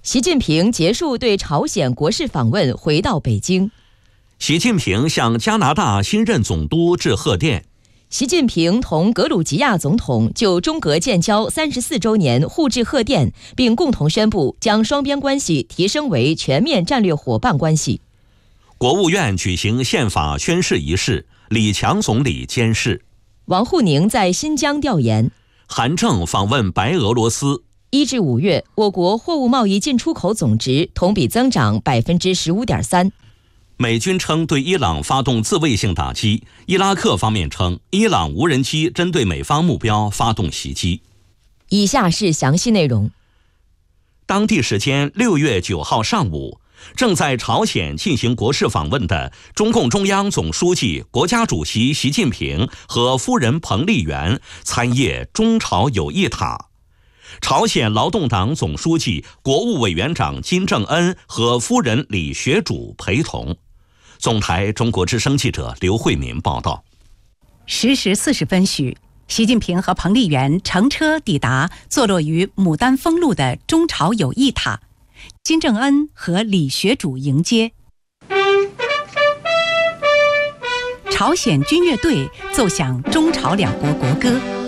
习近平结束对朝鲜国事访问，回到北京。 习近平向加拿大新任总督致贺电。 习近平同格鲁吉亚总统就中格建交34周年互致贺电，并共同宣布将双边关系提升为全面战略伙伴关系。 国务院举行宪法宣誓仪式，李强总理监誓。 王沪宁在新疆调研。 韩正访问白俄罗斯。 1至5月，我国货物贸易进出口总值同比增长15.3%。 美军称对伊朗发动自卫性打击，伊拉克方面称伊朗无人机针对美方目标发动袭击。 以下是详细内容。 当地时间6月9号上午，正在朝鲜进行国事访问的中共中央总书记、国家主席习近平和夫人彭丽媛参谒中朝友谊塔。朝鲜劳动党总书记、国务委员长金正恩和夫人李学主陪同。总台中国之声记者刘慧民报道。 10时40分许，习近平和彭丽媛乘车抵达坐落于牡丹峰路的中朝友谊塔，金正恩和李学主迎接。朝鲜军乐队奏响中朝两国国歌。